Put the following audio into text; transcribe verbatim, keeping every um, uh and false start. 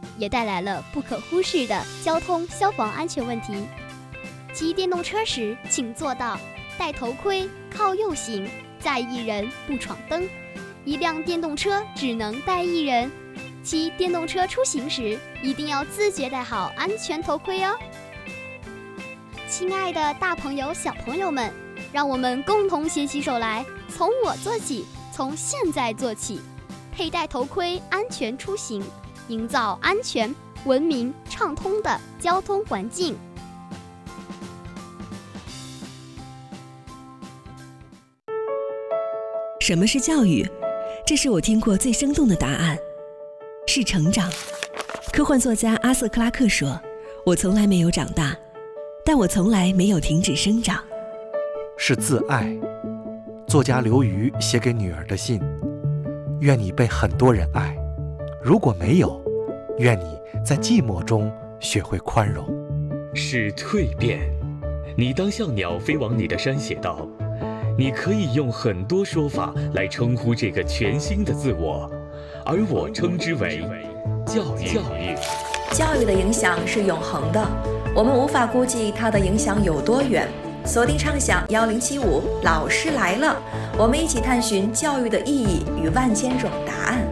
也带来了不可忽视的交通消防安全问题。骑电动车时，请做到戴头盔、靠右行，载一人不闯灯。一辆电动车只能带一人，骑电动车出行时一定要自觉戴好安全头盔哦。亲爱的大朋友小朋友们，让我们共同携起手来，从我做起，从现在做起，佩戴头盔，安全出行，营造安全、文明、畅通的交通环境。 什么是教育？这是我听过最生动的答案，是成长。科幻作家阿瑟·克拉克说：“我从来没有长大，但我从来没有停止生长。” 是自爱。作家刘瑜写给女儿的信：愿你被很多人爱，如果没有，愿你在寂寞中学会宽容。 是蜕变。你当像鸟飞往你的山写道，你可以用很多说法来称呼这个全新的自我，而我称之为教育。教育教育的影响是永恒的，我们无法估计它的影响有多远。锁定畅想幺零七五，老师来了，我们一起探寻教育的意义与万千种答案。